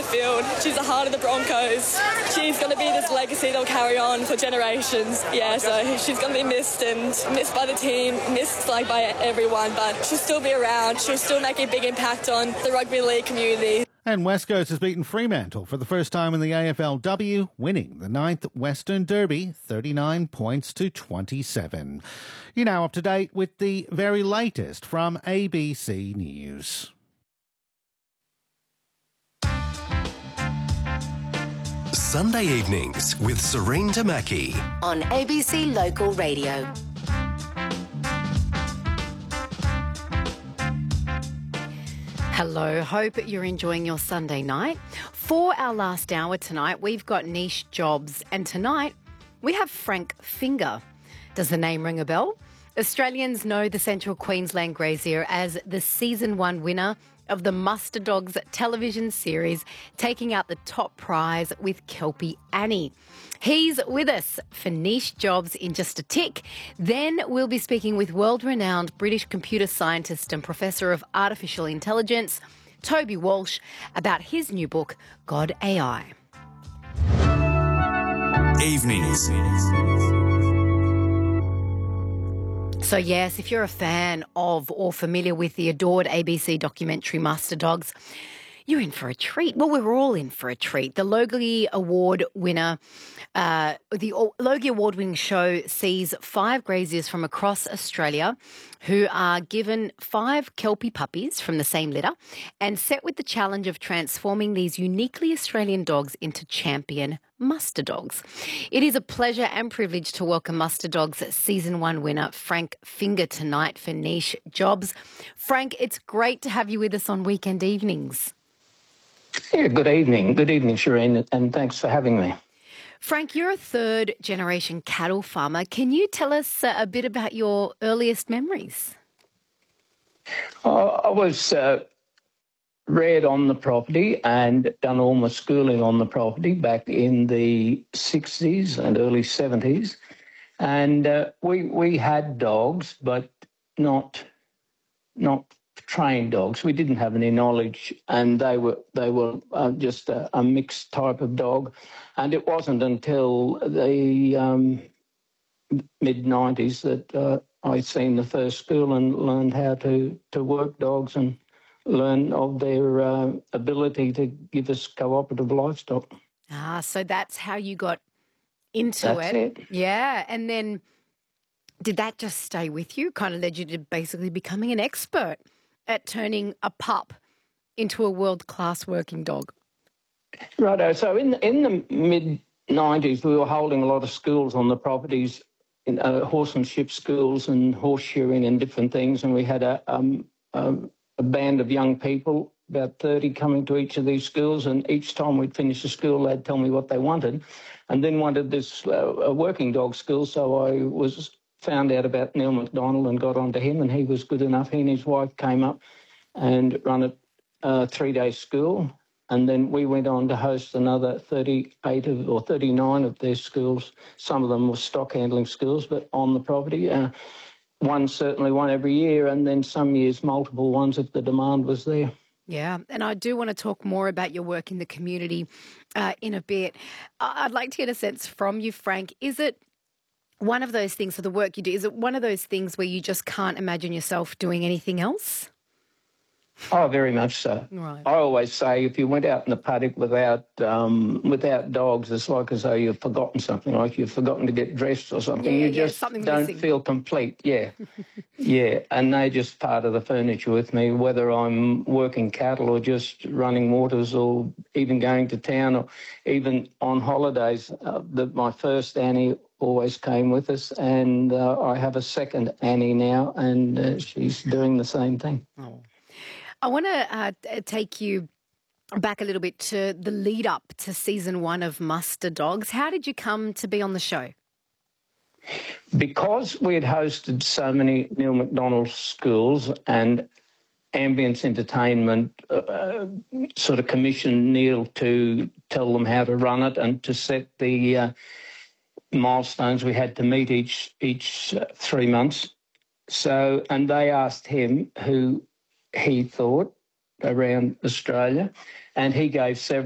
field. She's the heart of the Broncos. She's going to be this legacy that'll carry on for generations. Yeah, so she's going to be missed and missed by the team, missed like by everyone, but she'll still be around. She'll still make a big impact on the rugby league community. And West Coast has beaten Fremantle for the first time in the AFLW, winning the 9th Western Derby 39 points to 27. You're now up to date with the very latest from ABC News. Sunday evenings with Serene Tamaki on ABC Local Radio. Hello, hope you're enjoying your Sunday night. For our last hour tonight, we've got Niche Jobs, and tonight we have Frank Finger. Does the name ring a bell? Australians know the Central Queensland Grazier as the Season 1 winner of the Muster Dogs television series, taking out the top prize with Kelpie Annie. He's with us for Niche Jobs in just a tick. Then we'll be speaking with world-renowned British computer scientist and Professor of Artificial Intelligence, Toby Walsh, about his new book, God AI. Evenings. So yes, if you're a fan of or familiar with the adored ABC documentary Muster Dogs, you're in for a treat. Well, we're all in for a treat. The Logie Award winner, the Logie Award-winning show sees 5 graziers from across Australia who are given 5 Kelpie puppies from the same litter and set with the challenge of transforming these uniquely Australian dogs into champion Muster Dogs. It is a pleasure and privilege to welcome Muster Dogs Season 1 winner Frank Finger tonight for Niche Jobs. Frank, it's great to have you with us on Weekend Evenings. Yeah, good evening. Good evening, Shireen, and thanks for having me. Frank, you're a third-generation cattle farmer. Can you tell us a bit about your earliest memories? I was reared on the property and done all my schooling on the property back in the 60s and early 70s. And we had dogs, but not trained dogs. We didn't have any knowledge, and they were just a mixed type of dog. And it wasn't until the mid-90s that I seen the first school and learned how to work dogs and learn of their ability to give us cooperative livestock. Ah, so that's how you got into That's it. Yeah, and then did that just stay with you? Kind of led you to basically becoming an expert at turning a pup into a world-class working dog? Righto. So in the mid-90s, we were holding a lot of schools on the properties, in horsemanship schools and horseshoeing and different things, and we had a band of young people, about 30, coming to each of these schools, and each time we'd finish a school, they'd tell me what they wanted, and then wanted this a working dog school, so I found out about Neil McDonald and got onto him, and he was good enough. He and his wife came up and run a 3-day school, and then we went on to host another 38 or 39 of their schools. Some of them were stock handling schools, but on the property. One every year, and then some years multiple ones if the demand was there. Yeah, and I do want to talk more about your work in the community in a bit. I'd like to get a sense from you, Frank. Is it one of those things, so the work you do, is it one of those things where you just can't imagine yourself doing anything else? Oh, very much so. Right. I always say if you went out in the paddock without dogs, it's like as though you've forgotten something, like you've forgotten to get dressed or something. You just don't feel complete. Yeah. Yeah, and they're just part of the furniture with me, whether I'm working cattle or just running waters or even going to town or even on holidays. My first Annie always came with us, and I have a second Annie now, and she's doing the same thing. Oh. I want to take you back a little bit to the lead up to Season 1 of Muster Dogs. How did you come to be on the show? Because we had hosted so many Neil McDonald schools and Ambience Entertainment sort of commissioned Neil to tell them how to run it and to set the milestones we had to meet each 3 months. So, and they asked him who he thought around Australia, and he gave several